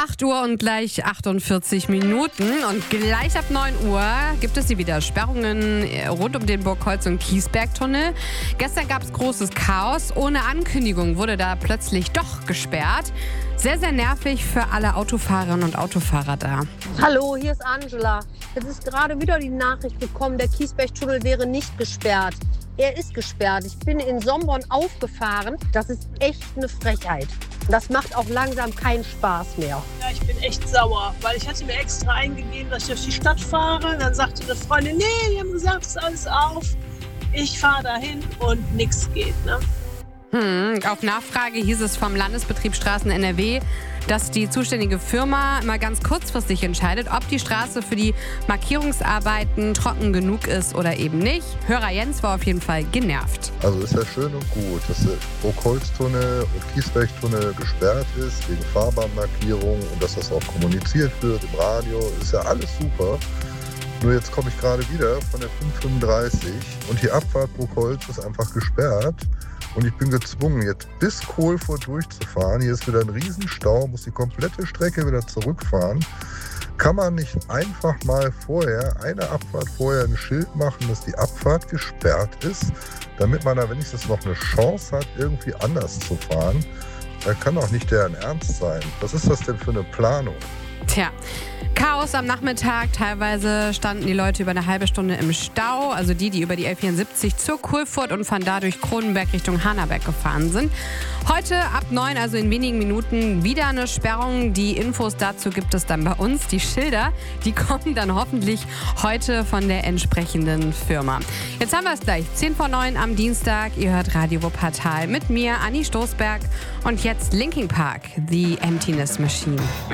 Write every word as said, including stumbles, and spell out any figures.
acht Uhr und gleich achtundvierzig Minuten und gleich ab neun Uhr gibt es hier wieder Sperrungen rund um den Burgholz- und Kiesbergtunnel. Gestern gab es großes Chaos. Ohne Ankündigung wurde da plötzlich doch gesperrt. Sehr, sehr nervig für alle Autofahrerinnen und Autofahrer da. Hallo, hier ist Angela. Jetzt ist gerade wieder die Nachricht gekommen, der Kiesbergtunnel wäre nicht gesperrt. Er ist gesperrt. Ich bin in Somborn aufgefahren. Das ist echt eine Frechheit. Das macht auch langsam keinen Spaß mehr. Ja, ich bin echt sauer, weil ich hatte mir extra eingegeben, dass ich durch die Stadt fahre. Dann sagte eine Freundin, nee, die haben gesagt, es ist alles auf. Ich fahre dahin und nichts geht. Ne? Hm, auf Nachfrage hieß es vom Landesbetrieb Straßen N R W, dass die zuständige Firma immer ganz kurzfristig entscheidet, ob die Straße für die Markierungsarbeiten trocken genug ist oder eben nicht. Hörer Jens war auf jeden Fall genervt. Also ist ja schön und gut, dass der Burgholztunnel und Kiesbergtunnel gesperrt ist wegen Fahrbahnmarkierung und dass das auch kommuniziert wird im Radio. Ist ja alles super. Nur jetzt komme ich gerade wieder von der fünf fünfunddreißig und die Abfahrt Burgholz ist einfach gesperrt. Und ich bin gezwungen, jetzt bis Kohlfurt durchzufahren. Hier ist wieder ein Riesenstau, muss die komplette Strecke wieder zurückfahren. Kann man nicht einfach mal vorher, eine Abfahrt vorher, ein Schild machen, dass die Abfahrt gesperrt ist, damit man da wenigstens noch eine Chance hat, irgendwie anders zu fahren? Da kann doch nicht deren Ernst sein. Was ist das denn für eine Planung? Tja, Chaos am Nachmittag. Teilweise standen die Leute über eine halbe Stunde im Stau. Also die, die über die L vierundsiebzig zur Kohlfurt und von da durch Kronenberg Richtung Hanaberg gefahren sind. Heute ab neun, also in wenigen Minuten, wieder eine Sperrung. Die Infos dazu gibt es dann bei uns. Die Schilder, die kommen dann hoffentlich heute von der entsprechenden Firma. Jetzt haben wir es gleich. zehn vor neun am Dienstag. Ihr hört Radio Wuppertal mit mir, Anni Stoßberg. Und jetzt Linkin Park, The Emptiness Machine.